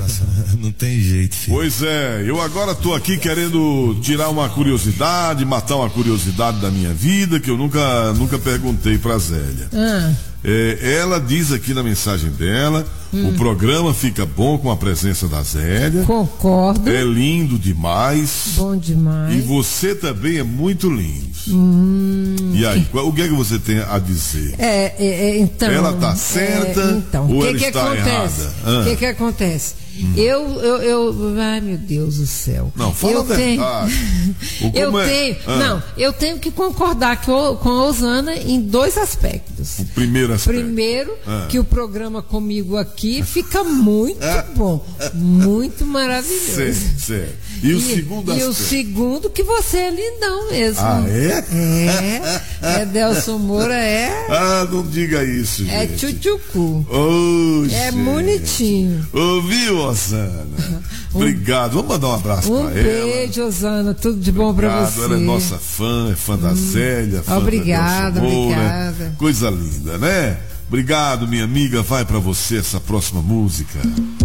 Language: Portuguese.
Márcio. Não tem jeito, filho. Pois é, eu agora tô aqui querendo tirar uma curiosidade, matar uma curiosidade da minha vida, que eu nunca perguntei pra Zélia. Ela diz aqui na mensagem dela, o programa fica bom com a presença da Zélia. Concordo. É lindo demais. Bom demais. E você também é muito lindo. E aí, o que é que você tem a dizer? Então. Ela tá certa ou ela está errada? O que acontece? Ai, meu Deus do céu. Não, fala a verdade. Eu tenho que concordar com a Osana em dois aspectos. O primeiro aspecto. Primeiro, que o programa comigo aqui fica muito bom, muito maravilhoso. Certo. E o segundo aspecto? E o segundo, que você é lindão mesmo. Ah, é? Delson Moura não diga isso, gente. É tchutchucu. Gente. Bonitinho. Ouviu, Osana? Obrigado. Vamos mandar um abraço pra ela. Um beijo, Osana. Tudo de bom pra você. Ela é nossa fã, é fã da Zélia. Obrigada. Coisa linda, né? Obrigado, minha amiga. Vai pra você essa próxima música.